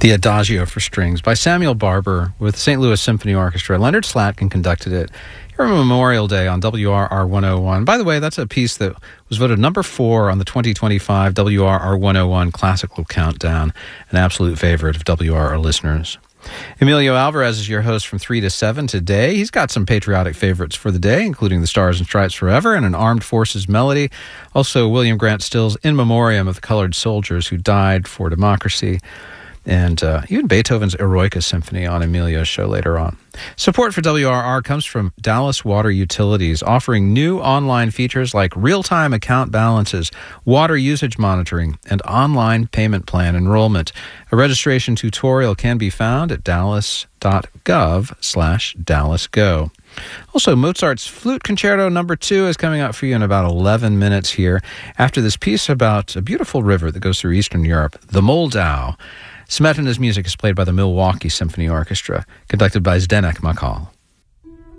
The Adagio for Strings by Samuel Barber with the St. Louis Symphony Orchestra. Leonard Slatkin conducted it here on Memorial Day on WRR 101. By the way, that's a piece that was voted number 4 on the 2025 WRR 101 Classical Countdown, an absolute favorite of WRR listeners. Emilio Alvarez is your host from 3 to 7 today. He's got some patriotic favorites for the day, including the Stars and Stripes Forever and an Armed Forces melody. Also, William Grant Still's In Memoriam of the Colored Soldiers Who Died for Democracy. And even Beethoven's Eroica Symphony on Emilio's show later on. Support for WRR comes from Dallas Water Utilities, offering new online features like real-time account balances, water usage monitoring, and online payment plan enrollment. A registration tutorial can be found at dallas.gov/DallasGo. Also, Mozart's Flute Concerto No. 2 is coming up for you in about 11 minutes here after this piece about a beautiful river that goes through Eastern Europe, the Moldau. Smetana's music is played by the Milwaukee Symphony Orchestra, conducted by Zdenek Makal.